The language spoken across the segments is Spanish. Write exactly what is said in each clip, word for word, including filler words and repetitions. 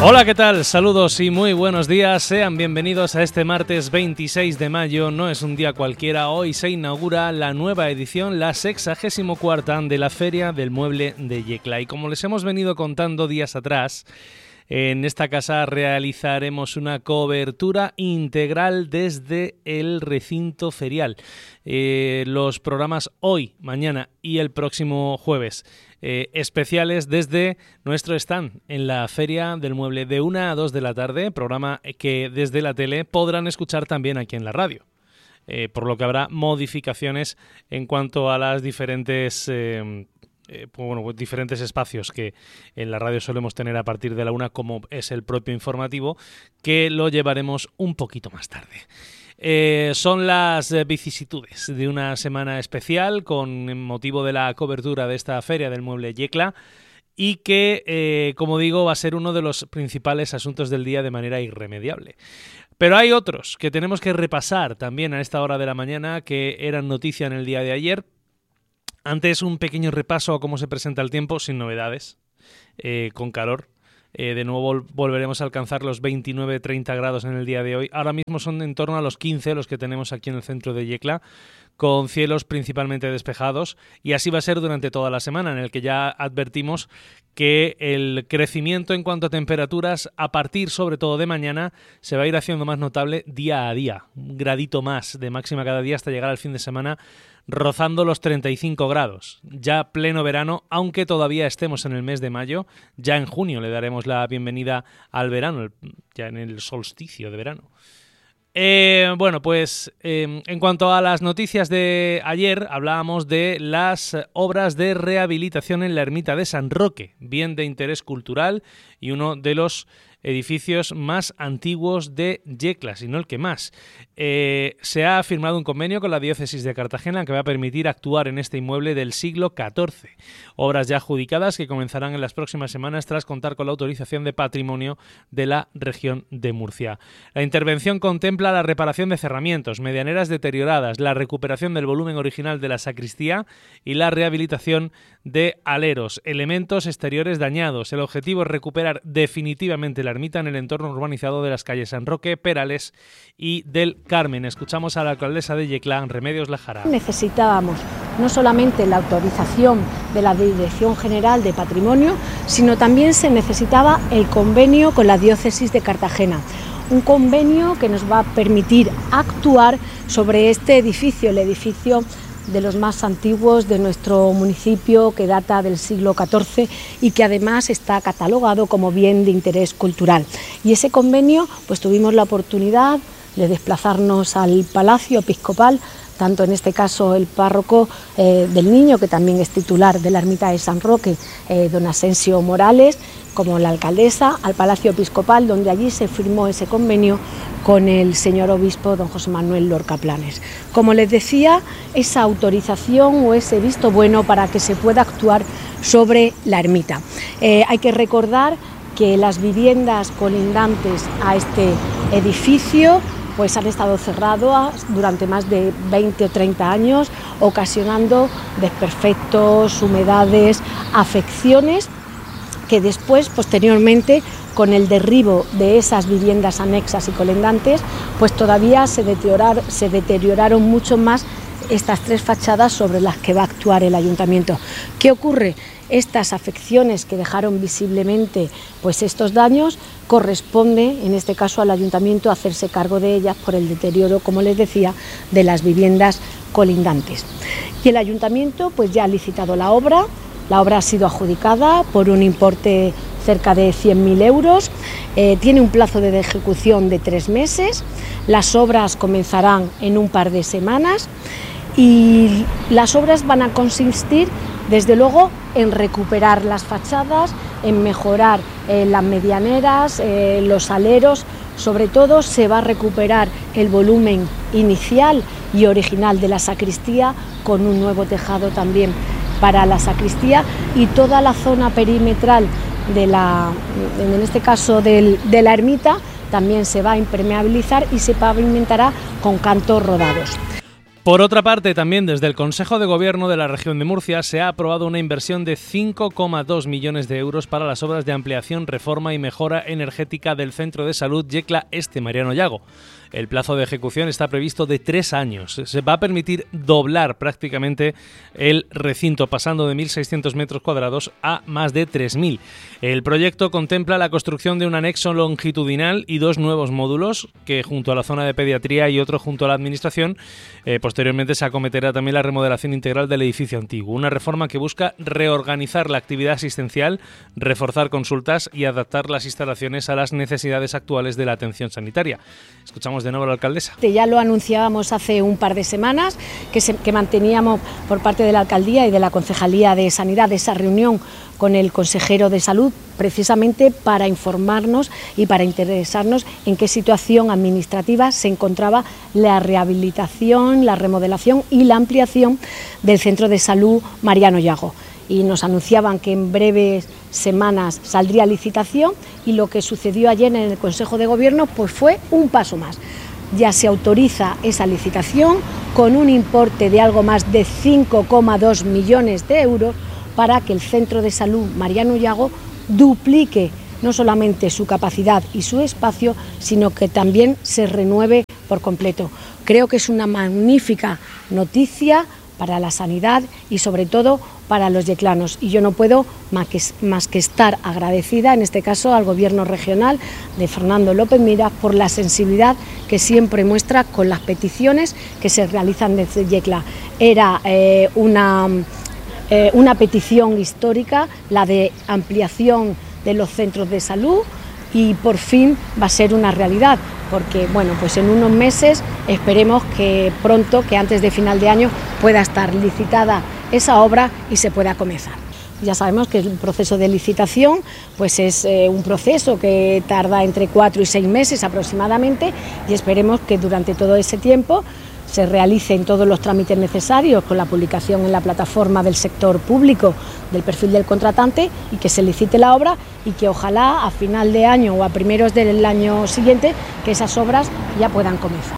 Hola, ¿qué tal? Saludos y muy buenos días. Sean bienvenidos a este martes veintiséis de mayo. No es un día cualquiera. Hoy se inaugura la nueva edición, la sexagésimo cuarta de la Feria del Mueble de Yecla. Y como les hemos venido contando días atrás, en esta casa realizaremos una cobertura integral desde el recinto ferial. Eh, los programas hoy, mañana y el próximo jueves eh, especiales desde nuestro stand en la Feria del Mueble de una a dos de la tarde, programa que desde la tele podrán escuchar también aquí en la radio. Eh, por lo que habrá modificaciones en cuanto a las diferentes... Eh, Eh, bueno, pues diferentes espacios que en la radio solemos tener a partir de la una, como es el propio informativo, que lo llevaremos un poquito más tarde. Eh, son las vicisitudes de una semana especial con motivo de la cobertura de esta Feria del Mueble Yecla y que, eh, como digo, va a ser uno de los principales asuntos del día de manera irremediable. Pero hay otros que tenemos que repasar también a esta hora de la mañana que eran noticia en el día de ayer. Antes, un pequeño repaso a cómo se presenta el tiempo, sin novedades, eh, con calor. Eh, de nuevo vol- volveremos a alcanzar los veintinueve treinta grados en el día de hoy. Ahora mismo son en torno a los quince los que tenemos aquí en el centro de Yecla, con cielos principalmente despejados, y así va a ser durante toda la semana, en el que ya advertimos que el crecimiento en cuanto a temperaturas, a partir sobre todo de mañana, se va a ir haciendo más notable día a día. Un gradito más de máxima cada día hasta llegar al fin de semana, rozando los treinta y cinco grados. Ya pleno verano, aunque todavía estemos en el mes de mayo, ya en junio le daremos la bienvenida al verano, ya en el solsticio de verano. Eh, bueno, pues eh, en cuanto a las noticias de ayer, hablábamos de las obras de rehabilitación en la ermita de San Roque, bien de interés cultural y uno de los edificios más antiguos de Yecla, si no el que más. Eh, se ha firmado un convenio con la diócesis de Cartagena que va a permitir actuar en este inmueble del siglo catorce. Obras ya adjudicadas que comenzarán en las próximas semanas tras contar con la autorización de patrimonio de la región de Murcia. La intervención contempla la reparación de cerramientos, medianeras deterioradas, la recuperación del volumen original de la sacristía y la rehabilitación de aleros, elementos exteriores dañados. El objetivo es recuperar definitivamente la ermita en el entorno urbanizado de las calles San Roque, Perales y del Carmen. Escuchamos a la alcaldesa de Yecla, Remedios Lajara. Necesitábamos no solamente la autorización de la Dirección General de Patrimonio, sino también se necesitaba el convenio con la diócesis de Cartagena. Un convenio que nos va a permitir actuar sobre este edificio, el edificio de los más antiguos de nuestro municipio, que data del siglo catorce y que además está catalogado como bien de interés cultural. Y ese convenio, pues tuvimos la oportunidad de desplazarnos al Palacio Episcopal, tanto en este caso el párroco eh, del Niño, que también es titular de la ermita de San Roque, eh, don Asensio Morales, como la alcaldesa, al Palacio Episcopal, donde allí se firmó ese convenio con el señor obispo don José Manuel Lorca Planes. Como les decía, esa autorización o ese visto bueno para que se pueda actuar sobre la ermita. Eh, hay que recordar que las viviendas colindantes a este edificio pues han estado cerradas durante más de veinte o treinta años, ocasionando desperfectos, humedades, afecciones que después, posteriormente, con el derribo de esas viviendas anexas y colindantes, pues todavía se deteriorar, se deterioraron mucho más estas tres fachadas sobre las que va a actuar el ayuntamiento. ¿Qué ocurre? Estas afecciones que dejaron visiblemente pues estos daños, corresponde en este caso al ayuntamiento hacerse cargo de ellas por el deterioro, como les decía, de las viviendas colindantes. Y el ayuntamiento pues ya ha licitado la obra. La obra ha sido adjudicada por un importe cerca de cien mil euros, eh, tiene un plazo de ejecución de tres meses, las obras comenzarán en un par de semanas y las obras van a consistir desde luego en recuperar las fachadas, en mejorar eh, las medianeras, eh, los aleros, sobre todo se va a recuperar el volumen inicial y original de la sacristía con un nuevo tejado también para la sacristía y toda la zona perimetral de la, en este caso del, de la ermita, también se va a impermeabilizar y se pavimentará con cantos rodados. Por otra parte, también desde el Consejo de Gobierno de la región de Murcia se ha aprobado una inversión de cinco coma dos millones de euros para las obras de ampliación, reforma y mejora energética del Centro de Salud Yecla Este Mariano Llago. El plazo de ejecución está previsto de tres años. Se va a permitir doblar prácticamente el recinto, pasando de mil seiscientos metros cuadrados a más de tres mil. El proyecto contempla la construcción de un anexo longitudinal y dos nuevos módulos, que junto a la zona de pediatría y otro junto a la administración, eh, posteriormente se acometerá también la remodelación integral del edificio antiguo. Una reforma que busca reorganizar la actividad asistencial, reforzar consultas y adaptar las instalaciones a las necesidades actuales de la atención sanitaria. Escuchamos de nuevo a la alcaldesa. Ya lo anunciábamos hace un par de semanas, que, se, que manteníamos por parte de la alcaldía y de la Concejalía de Sanidad esa reunión con el consejero de Salud, precisamente para informarnos y para interesarnos en qué situación administrativa se encontraba la rehabilitación, la remodelación y la ampliación del Centro de Salud Mariano Llago. Y nos anunciaban que en breves semanas saldría licitación, y lo que sucedió ayer en el Consejo de Gobierno pues fue un paso más. Ya se autoriza esa licitación con un importe de algo más de cinco coma dos millones de euros para que el Centro de Salud Mariano Llago duplique no solamente su capacidad y su espacio, sino que también se renueve por completo. Creo que es una magnífica noticia para la sanidad y sobre todo para los yeclanos, y yo no puedo más que, más que estar agradecida en este caso al Gobierno regional de Fernando López Miras por la sensibilidad que siempre muestra con las peticiones que se realizan desde Yecla. Era eh, una, eh, una petición histórica, la de ampliación de los centros de salud, y por fin va a ser una realidad, porque bueno, pues en unos meses esperemos que pronto, que antes de final de año, pueda estar licitada esa obra y se pueda comenzar. Ya sabemos que el proceso de licitación pues es eh, un proceso que tarda entre cuatro y seis meses aproximadamente, y esperemos que durante todo ese tiempo se realicen todos los trámites necesarios con la publicación en la plataforma del sector público del perfil del contratante, y que se licite la obra, y que ojalá a final de año o a primeros del año siguiente que esas obras ya puedan comenzar.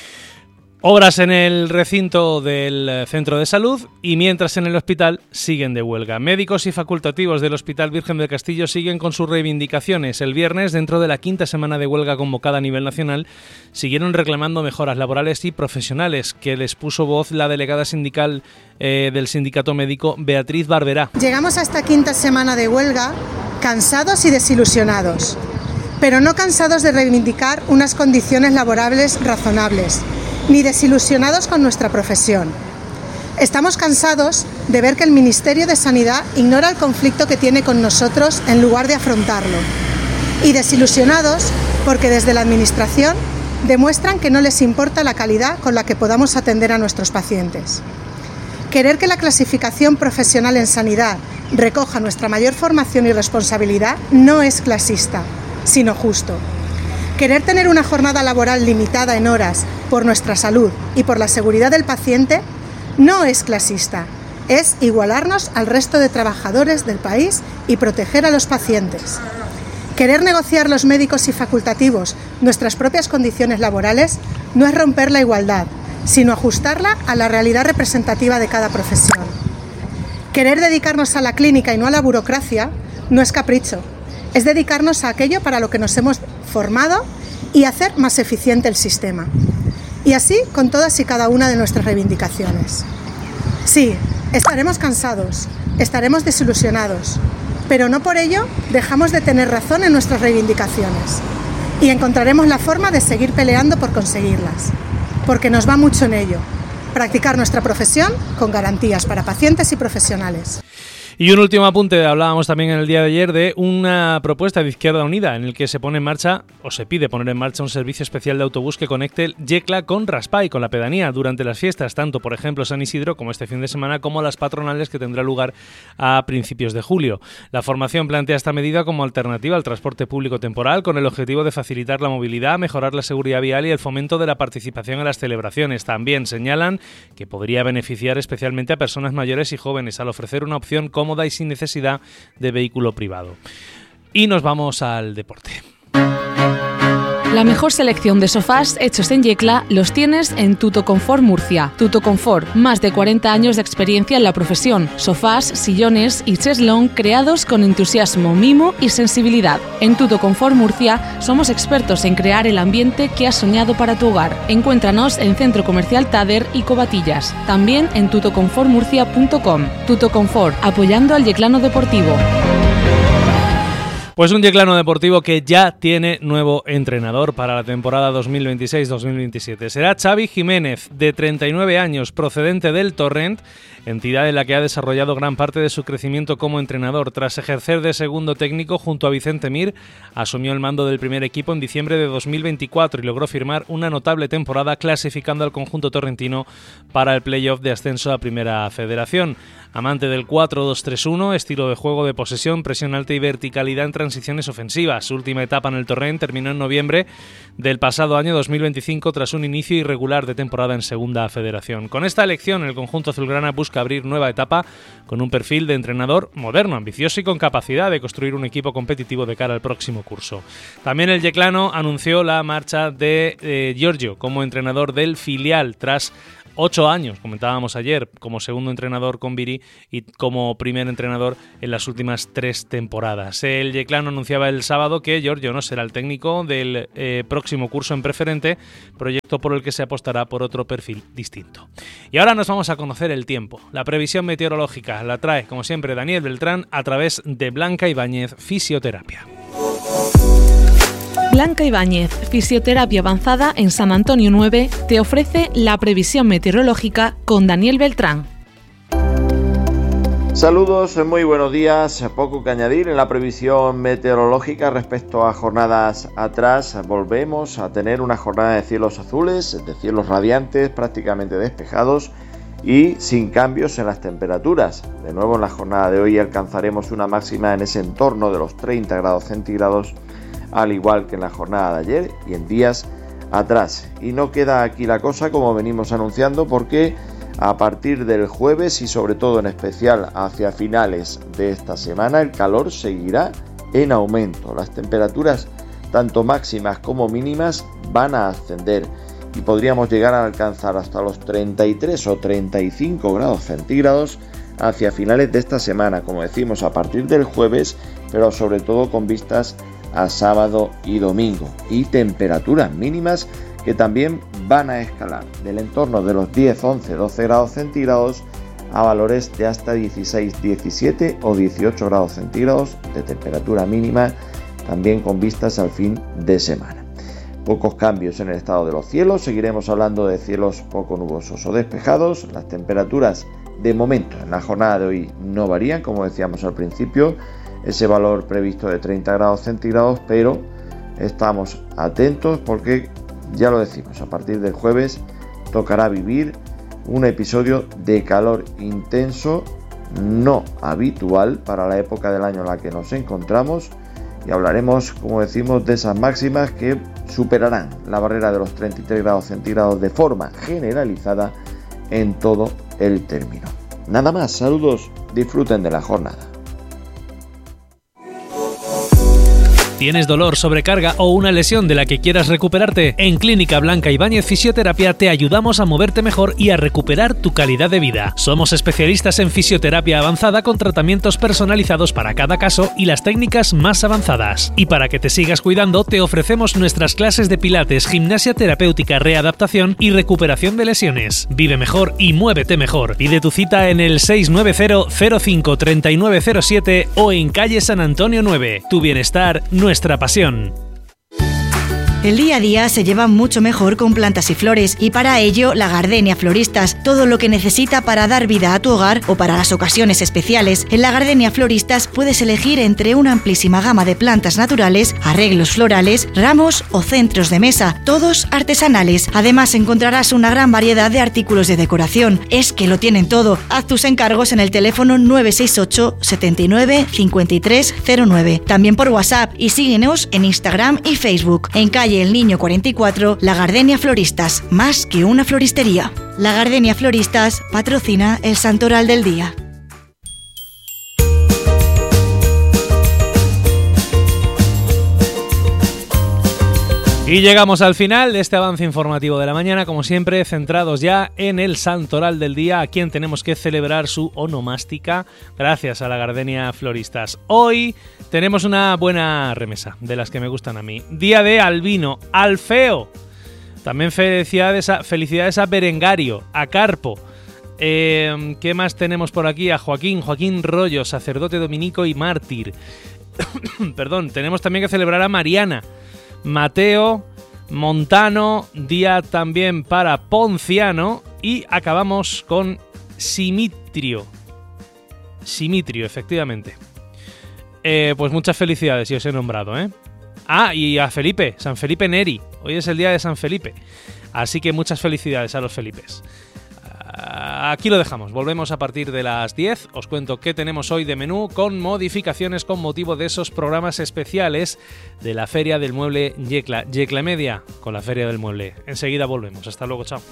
Obras en el recinto del centro de salud, y mientras en el hospital siguen de huelga. Médicos y facultativos del Hospital Virgen del Castillo siguen con sus reivindicaciones. El viernes, dentro de la quinta semana de huelga convocada a nivel nacional, siguieron reclamando mejoras laborales y profesionales, que les puso voz la delegada sindical eh, del sindicato médico, Beatriz Barberá. Llegamos a esta quinta semana de huelga cansados y desilusionados, pero no cansados de reivindicar unas condiciones laborables razonables, ni desilusionados con nuestra profesión. Estamos cansados de ver que el Ministerio de Sanidad ignora el conflicto que tiene con nosotros en lugar de afrontarlo. Y desilusionados porque desde la Administración demuestran que no les importa la calidad con la que podamos atender a nuestros pacientes. Querer que la clasificación profesional en sanidad recoja nuestra mayor formación y responsabilidad no es clasista, sino justo. Querer tener una jornada laboral limitada en horas por nuestra salud y por la seguridad del paciente no es clasista, es igualarnos al resto de trabajadores del país y proteger a los pacientes. Querer negociar los médicos y facultativos nuestras propias condiciones laborales no es romper la igualdad, sino ajustarla a la realidad representativa de cada profesión. Querer dedicarnos a la clínica y no a la burocracia no es capricho, es dedicarnos a aquello para lo que nos hemos formado y hacer más eficiente el sistema. Y así con todas y cada una de nuestras reivindicaciones. Sí, estaremos cansados, estaremos desilusionados, pero no por ello dejamos de tener razón en nuestras reivindicaciones, y encontraremos la forma de seguir peleando por conseguirlas, porque nos va mucho en ello, practicar nuestra profesión con garantías para pacientes y profesionales. Y un último apunte, hablábamos también en el día de ayer de una propuesta de Izquierda Unida en el que se pone en marcha, o se pide poner en marcha, un servicio especial de autobús que conecte Yecla con Raspall, con la pedanía, durante las fiestas, tanto por ejemplo San Isidro como este fin de semana, como las patronales que tendrá lugar a principios de julio. La formación plantea esta medida como alternativa al transporte público temporal, con el objetivo de facilitar la movilidad, mejorar la seguridad vial y el fomento de la participación en las celebraciones. También señalan que podría beneficiar especialmente a personas mayores y jóvenes al ofrecer una opción cómoda y sin necesidad de vehículo privado. Y nos vamos al deporte. La mejor selección de sofás hechos en Yecla los tienes en Tuto Confort Murcia. Tuto Confort, más de cuarenta años de experiencia en la profesión. Sofás, sillones y cheslón creados con entusiasmo, mimo y sensibilidad. En Tuto Confort Murcia somos expertos en crear el ambiente que has soñado para tu hogar. Encuéntranos en Centro Comercial Tader y Covatillas. También en tuto confort murcia punto com. Tuto Confort, apoyando al yeclano deportivo. Pues un Yeclano Deportivo que ya tiene nuevo entrenador para la temporada dos mil veintiséis dos mil veintisiete. Será Xavi Jiménez, de treinta y nueve años, procedente del Torrent, entidad en la que ha desarrollado gran parte de su crecimiento como entrenador. Tras ejercer de segundo técnico junto a Vicente Mir, asumió el mando del primer equipo en diciembre de dos mil veinticuatro y logró firmar una notable temporada clasificando al conjunto torrentino para el playoff de ascenso a Primera Federación. Amante del cuatro dos tres uno, estilo de juego de posesión, presión alta y verticalidad en transiciones ofensivas. Su última etapa en el Torrent terminó en noviembre del pasado año dos mil veinticinco tras un inicio irregular de temporada en Segunda Federación. Con esta elección, el conjunto azulgrana busca abrir nueva etapa con un perfil de entrenador moderno, ambicioso y con capacidad de construir un equipo competitivo de cara al próximo curso. También el yeclano anunció la marcha de eh, Giorgio como entrenador del filial tras Ocho años, comentábamos ayer, como segundo entrenador con Viri y como primer entrenador en las últimas tres temporadas. El yeclano anunciaba el sábado que Giorgio no será el técnico del eh, próximo curso en preferente, proyecto por el que se apostará por otro perfil distinto. Y ahora nos vamos a conocer el tiempo. La previsión meteorológica la trae, como siempre, Daniel Beltrán a través de Blanca Ibáñez Fisioterapia. Blanca Ibáñez, Fisioterapia Avanzada en San Antonio nueve, te ofrece la previsión meteorológica con Daniel Beltrán. Saludos, muy buenos días. Poco que añadir en la previsión meteorológica respecto a jornadas atrás. Volvemos a tener una jornada de cielos azules, de cielos radiantes, prácticamente despejados y sin cambios en las temperaturas. De nuevo, en la jornada de hoy alcanzaremos una máxima en ese entorno de los treinta grados centígrados, al igual que en la jornada de ayer y en días atrás. Y no queda aquí la cosa, como venimos anunciando, porque a partir del jueves y sobre todo en especial hacia finales de esta semana, el calor seguirá en aumento. Las temperaturas, tanto máximas como mínimas, van a ascender y podríamos llegar a alcanzar hasta los treinta y tres o treinta y cinco grados centígrados hacia finales de esta semana, como decimos, a partir del jueves, pero sobre todo con vistas a sábado y domingo, y temperaturas mínimas que también van a escalar del entorno de los diez, once, doce grados centígrados a valores de hasta dieciséis, diecisiete o dieciocho grados centígrados de temperatura mínima, también con vistas al fin de semana. Pocos cambios en el estado de los cielos, seguiremos hablando de cielos poco nubosos o despejados. Las temperaturas de momento en la jornada de hoy no varían, como decíamos al principio, ese valor previsto de treinta grados centígrados, pero estamos atentos porque, ya lo decimos, a partir del jueves tocará vivir un episodio de calor intenso, no habitual para la época del año en la que nos encontramos, y hablaremos, como decimos, de esas máximas que superarán la barrera de los treinta y tres grados centígrados de forma generalizada en todo el término. Nada más, saludos, disfruten de la jornada. ¿Tienes dolor, sobrecarga o una lesión de la que quieras recuperarte? En Clínica Blanca Ibáñez Fisioterapia te ayudamos a moverte mejor y a recuperar tu calidad de vida. Somos especialistas en fisioterapia avanzada con tratamientos personalizados para cada caso y las técnicas más avanzadas. Y para que te sigas cuidando, te ofrecemos nuestras clases de pilates, gimnasia terapéutica, readaptación y recuperación de lesiones. Vive mejor y muévete mejor. Pide tu cita en el seis nueve cero, cero cinco, tres nueve cero siete o en calle San Antonio nueve. Tu bienestar, nuestra pasión. El día a día se lleva mucho mejor con plantas y flores, y para ello la Gardenia Floristas, todo lo que necesita para dar vida a tu hogar o para las ocasiones especiales. En la Gardenia Floristas puedes elegir entre una amplísima gama de plantas naturales, arreglos florales, ramos o centros de mesa, todos artesanales. Además encontrarás una gran variedad de artículos de decoración. Es que lo tienen todo. Haz tus encargos en el teléfono nueve seis ocho, setenta y nueve, cincuenta y tres cero nueve. También por WhatsApp, y síguenos en Instagram y Facebook. En calle El Niño cuarenta y cuatro, La Gardenia Floristas, más que una floristería. La Gardenia Floristas patrocina el Santoral del Día. Y llegamos al final de este avance informativo de la mañana, como siempre, centrados ya en el santoral del día, a quien tenemos que celebrar su onomástica, gracias a la Gardenia Floristas. Hoy tenemos una buena remesa, de las que me gustan a mí. Día de Albino, Alfeo. También felicidades a, felicidades a Berengario, a Carpo. Eh, ¿Qué más tenemos por aquí? A Joaquín, Joaquín Rollo, sacerdote dominico y mártir. Perdón, tenemos también que celebrar a Mariana, Mateo, Montano, día también para Ponciano, y acabamos con Simitrio. Simitrio, efectivamente. Eh, pues muchas felicidades, si os he nombrado, ¿eh? Ah, y a Felipe, San Felipe Neri. Hoy es el día de San Felipe. Así que muchas felicidades a los Felipes. Aquí lo dejamos, volvemos a partir de las diez, os cuento qué tenemos hoy de menú con modificaciones con motivo de esos programas especiales de la Feria del Mueble Yecla, Yecla Media con la Feria del Mueble. Enseguida volvemos, hasta luego, chao.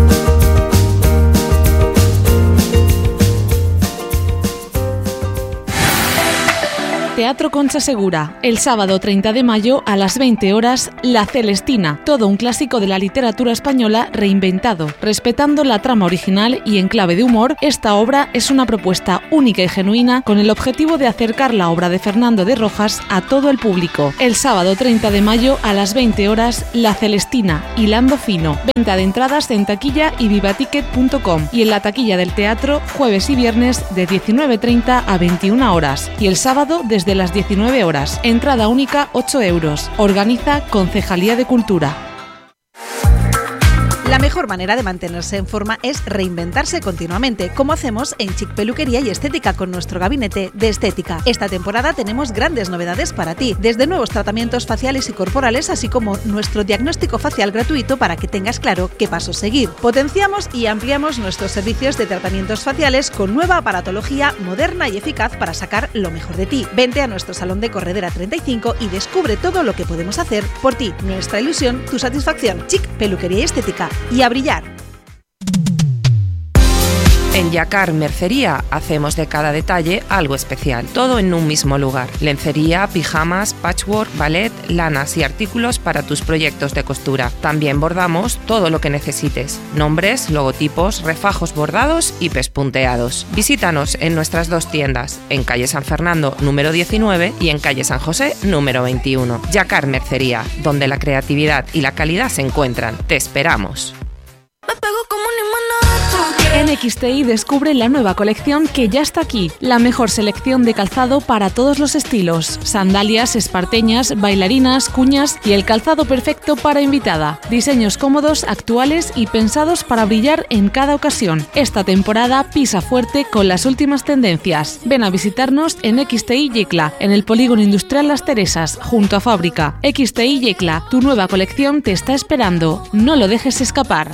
Teatro Concha Segura, el sábado treinta de mayo a las veinte horas, La Celestina, todo un clásico de la literatura española reinventado. Respetando la trama original y en clave de humor, esta obra es una propuesta única y genuina con el objetivo de acercar la obra de Fernando de Rojas a todo el público. El sábado treinta de mayo a las veinte horas, La Celestina, hilando fino. Venta de entradas en taquilla y vivaticket punto com y en la taquilla del teatro jueves y viernes de diecinueve treinta a veintiuna horas y el sábado desde de las diecinueve horas. Entrada única ocho euros. Organiza Concejalía de Cultura. La mejor manera de mantenerse en forma es reinventarse continuamente, como hacemos en Chic Peluquería y Estética con nuestro gabinete de estética. Esta temporada tenemos grandes novedades para ti, desde nuevos tratamientos faciales y corporales, así como nuestro diagnóstico facial gratuito para que tengas claro qué pasos seguir. Potenciamos y ampliamos nuestros servicios de tratamientos faciales con nueva aparatología moderna y eficaz para sacar lo mejor de ti. Vente a nuestro salón de Corredera treinta y cinco y descubre todo lo que podemos hacer por ti. Nuestra ilusión, tu satisfacción. Chic Peluquería y Estética. Y a brillar. En Yacar Mercería hacemos de cada detalle algo especial, todo en un mismo lugar. Lencería, pijamas, patchwork, ballet, lanas y artículos para tus proyectos de costura. También bordamos todo lo que necesites, nombres, logotipos, refajos bordados y pespunteados. Visítanos en nuestras dos tiendas, en calle San Fernando número diecinueve y en calle San José número veintiuno. Yacar Mercería, donde la creatividad y la calidad se encuentran. Te esperamos. En X T I descubre la nueva colección que ya está aquí. La mejor selección de calzado para todos los estilos. Sandalias, esparteñas, bailarinas, cuñas y el calzado perfecto para invitada. Diseños cómodos, actuales y pensados para brillar en cada ocasión. Esta temporada pisa fuerte con las últimas tendencias. Ven a visitarnos en X T I Yecla, en el Polígono Industrial Las Teresas, junto a Fábrica. X T I Yecla, tu nueva colección te está esperando. No lo dejes escapar.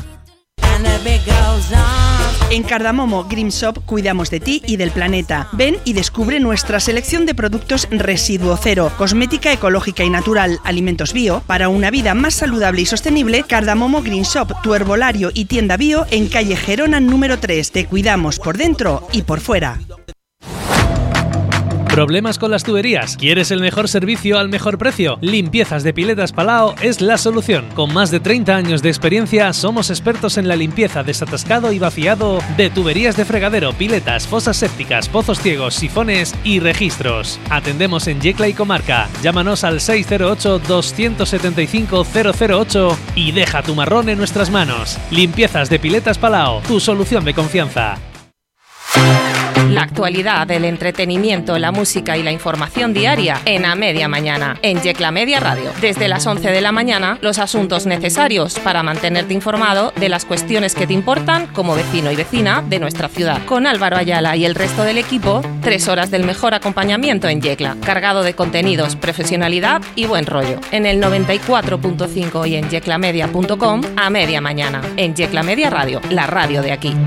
En Cardamomo Green Shop cuidamos de ti y del planeta. Ven y descubre nuestra selección de productos residuo cero, cosmética ecológica y natural, alimentos bio. Para una vida más saludable y sostenible, Cardamomo Green Shop, tu herbolario y tienda bio en calle Gerona número tres. Te cuidamos por dentro y por fuera. ¿Problemas con las tuberías? ¿Quieres el mejor servicio al mejor precio? Limpiezas de Piletas Palao es la solución. Con más de treinta años de experiencia, somos expertos en la limpieza, desatascado y vaciado de tuberías de fregadero, piletas, fosas sépticas, pozos ciegos, sifones y registros. Atendemos en Yecla y comarca. Llámanos al seis cero ocho, dos siete cinco, cero cero ocho y deja tu marrón en nuestras manos. Limpiezas de Piletas Palao, tu solución de confianza. La actualidad del entretenimiento, la música y la información diaria en A Media Mañana, en Yecla Media Radio. Desde las once de la mañana, los asuntos necesarios para mantenerte informado de las cuestiones que te importan como vecino y vecina de nuestra ciudad. Con Álvaro Ayala y el resto del equipo, tres horas del mejor acompañamiento en Yecla, cargado de contenidos, profesionalidad y buen rollo. En el noventa y cuatro punto cinco y en yeclamedia punto com, A Media Mañana, en Yecla Media Radio, la radio de aquí.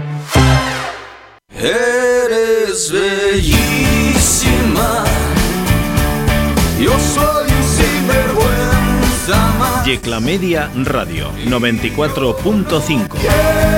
Eres bellísima, yo soy un sinvergüenza más. Yecla Media Radio noventa y cuatro punto cinco.